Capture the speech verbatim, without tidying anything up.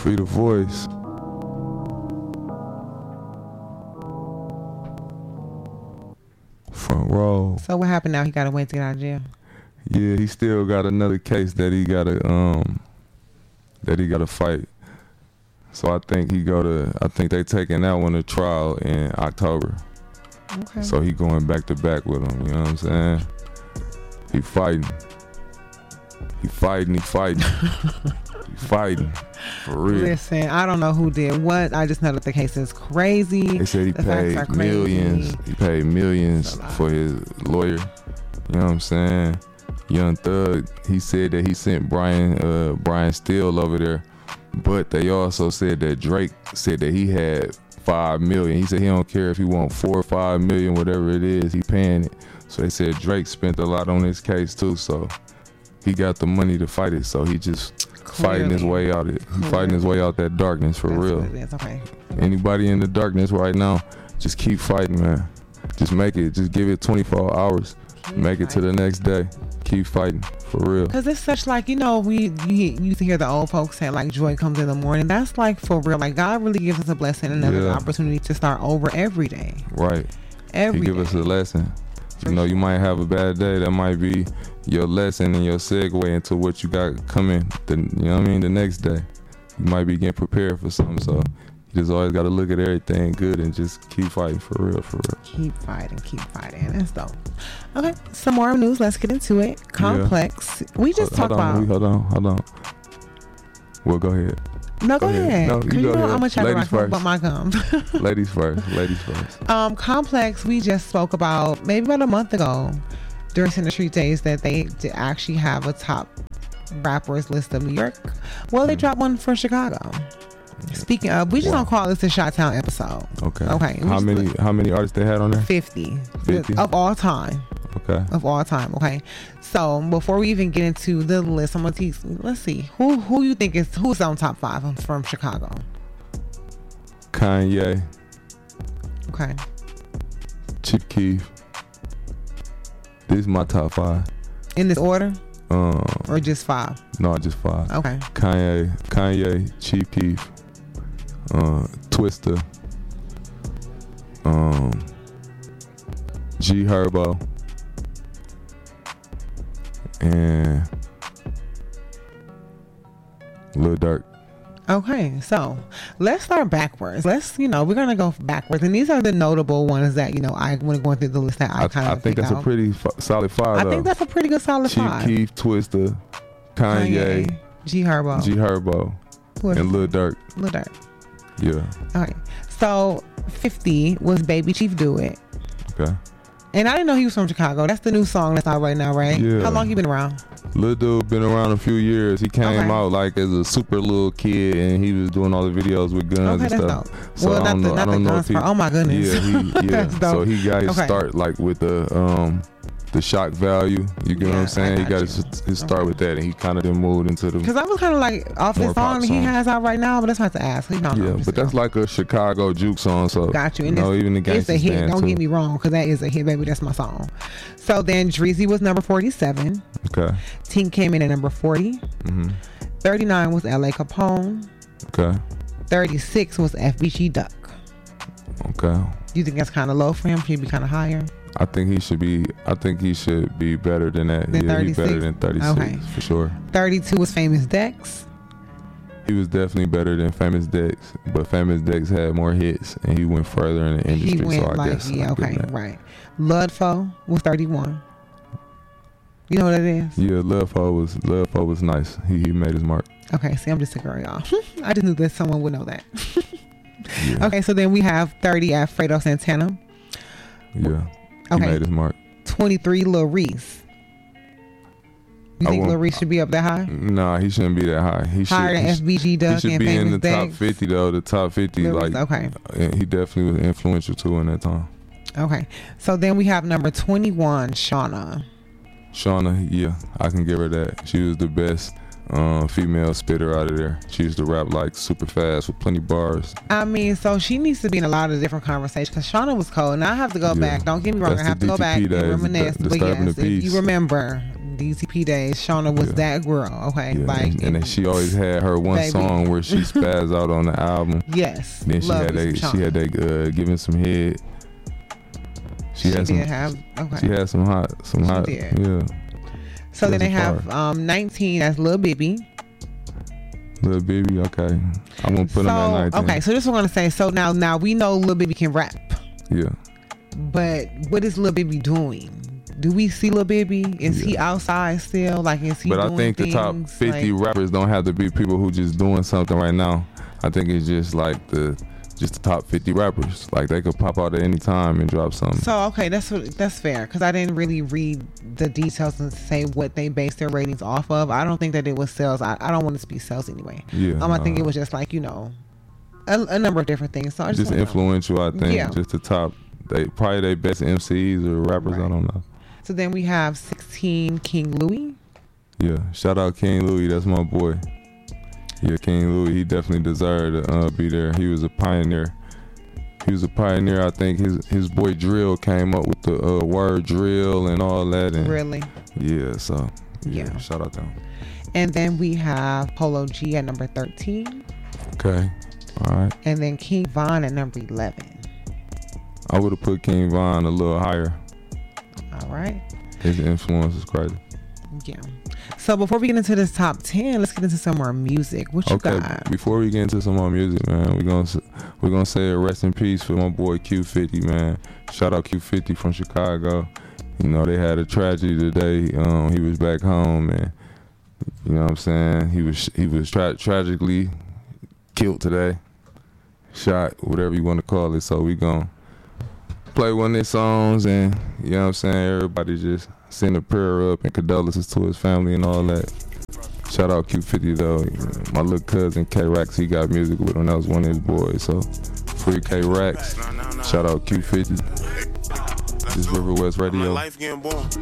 Free the voice. Front row. So what happened now? He got to wait to get out of jail? Yeah, he still got another case that he got to um that he got to fight. So I think he go to I think they taking that one to trial in October. Okay. So he going back to back with him. You know what I'm saying? He fighting. He fighting. He fighting. he fighting. For real. Listen, I don't know who did what. I just know that the case is crazy. They said he the paid millions. He paid millions for his lawyer. You know what I'm saying? Young Thug, he said that he sent Brian uh, Brian Steele over there, but they also said that Drake said that he had five million. He said he don't care if he want four or five million, whatever it is, he paying it. So they said Drake spent a lot on this case too, so he got the money to fight it. So he just Clearly. fighting his way out it. He fighting his way out that darkness for That's real. What it is. Okay. Anybody in the darkness right now, just keep fighting, man. Just make it. Just give it twenty-four hours. Keep make it to the next day. Keep fighting for real. Because it's such like, you know, we you used to hear the old folks say like joy comes in the morning. That's like for real. Like God really gives us a blessing and another yeah. opportunity to start over every day. Right. Every he give day. us a lesson. For you know, sure. You might have a bad day. That might be your lesson and your segue into what you got coming. The, you know what I mean? The next day, you might be getting prepared for something. So you just always got to look at everything good and just keep fighting for real, for real. Keep fighting, keep fighting. That's dope. Okay, some more news. Let's get into it. Complex. Yeah. We just hold, talked hold on, about. Hold on, hold on. Well, go ahead. No, go, go ahead. ahead. No, you, you go know ahead. I'm gonna try to about my gums. Ladies first. Ladies first. Um, Complex. We just spoke about maybe about a month ago during Center Street Days that they actually have a top rappers list of New York. Well, they mm. dropped one for Chicago. Speaking of, we just wow. don't call this a Chi-Town episode. Okay. Okay. How many? Look, how many artists they had on there? Fifty. Fifty of all time. Okay. Of all time. Okay. So before we even get into the list, I'm gonna teach. Let's see who who you think is who's on top five from Chicago. Kanye. Okay. Chief Keef. This is my top five. In this order? Um. Or just five? No, just five. Okay. Kanye. Kanye. Chief Keef. Uh, Twista, um, G Herbo, and Lil Durk. Okay, so let's start backwards. Let's, you know, we're gonna go backwards, and these are the notable ones that you know I want to go through the list that I, I kind of. I think that's out. a pretty f- solid five. I though. think that's a pretty good solid Chief five. Chief Keef, Twista, Kanye, Kanye, G Herbo, G Herbo, and Lil Durk. Lil Durk. Yeah. Okay. So fifty was Baby Chief Do It. Okay. And I didn't know he was from Chicago. That's the new song that's out right now, right? Yeah. How long you been around? Lil dude been around a few years. He came okay. out like as a super little kid, and he was doing all the videos with guns okay, and that's stuff. Dope. So well, I not don't the, know. not I don't the know guns if he, part. Oh my goodness. Yeah, he, yeah. So he got his okay. start like with the um the shock value. You get yeah, what I'm saying? Got he got his, his start okay. with that, and he kind of then moved into the. Because I was kind of like off this song that he has out right now, but that's hard to ask. You know, yeah, but that's like a Chicago juke song. So got you. And you know, even the it's a hit. Don't too. get me wrong, because that is a hit, baby. That's my song. So then Dreezy was number forty-seven. Okay. Tink came in at number forty. Mm-hmm. thirty-nine was L A Capone. Okay. thirty-six was F B G Duck. Okay. You think that's kind of low for him? Should he be kind of higher? I think he should be. I think he should be better than that. Than yeah, he's better than thirty-six okay. for sure. thirty-two was Famous Dex. He was definitely better than Famous Dex, but Famous Dex had more hits, and he went further in the industry. He went so I like, guess yeah, okay, right. Ludfo was thirty-one. You know what it is? Yeah, Ludfo was Ludfo was nice. He he made his mark. Okay, see, I'm just a girl, y'all. I just knew that someone would know that. yeah. Okay, so then we have thirty Alfredo Santana. Yeah. He okay. made his mark. twenty-three Lil Reese. You I think Lil Reese should be up that high? Nah, he shouldn't be that high. He higher should, than F B G Duck. He should and be Famous in the Dex. top fifty though. The top fifty, Lil like Reese, okay. He definitely was influential too in that time. Okay, so then we have number twenty-one, Shawnna. Shawnna, yeah, I can give her that. She was the best uh, female spitter out of there. She used to rap like super fast with plenty bars. I mean, so she needs to be in a lot of different conversations because Shawnna was cold. Now I have to go yeah. back. Don't get me wrong. That's I have to go back and reminisce. The, but yes, the if you remember D T P days, Shauna was Yeah. that girl. Okay, Yeah, like and, and then she always had her one Baby. song where she spazzed out on the album. yes, Then she love had me that. some She Shauna. had that uh, giving some head. She, She had some. did have okay. She had some hot. Some She hot. did. Yeah. so then That's they a have fire. um nineteen as Lil Baby. Lil Baby. Okay. I'm gonna put So him at nineteen. okay, so this is what I'm gonna say. So now now we know Lil Baby can rap, Yeah. but what is Lil Baby doing? Do we see Lil Baby? Is he Yeah. outside still? Like is he? But I doing think the top things? fifty Like, rappers don't have to be people who just doing something right now. I think it's just like the just the top fifty rappers. Like they could pop out at any time and drop something. so okay, that's what that's fair because I didn't really read the details and say what they based their ratings off of. I don't think that it was sales. I, I don't want it to be sales anyway. Yeah. Um, I think nah. it was just like you know, a, a number of different things. So I just, just wanna know. influential. I think Yeah. just the top. They probably they best M Cs or rappers. I Right. don't know. So then we have sixteen King Louis. Yeah. Shout out King Louis. That's my boy. Yeah, King Louis. He definitely deserved to uh, be there. He was a pioneer. He was a pioneer. I think his his boy Drill came up with the uh, word drill and all that. And Really. yeah. So yeah, Yeah. Shout out to him. And then we have Polo G at number thirteen. Okay. All right. And then King Von at number eleven. I would have put King Von a little higher. All right. His influence is crazy. Yeah. So before we get into this top ten, let's get into some more music. What you Okay, got? before we get into some more music, man, we're gonna s- we're gonna say a rest in peace for my boy Q fifty, man. Shout out Q fifty from Chicago. You know they had a tragedy today. Um, he was back home, and you know what I'm saying he was he was tra- tragically killed today, shot, whatever you want to call it. So we gonna play one of his songs, and you know what I'm saying everybody just send a prayer up and condolences to his family and all that. Shout out Q fifty though. My little cousin K Rax, he got music with him. That was one of his boys. So free K Rax. Shout out Q fifty. This is River West Radio.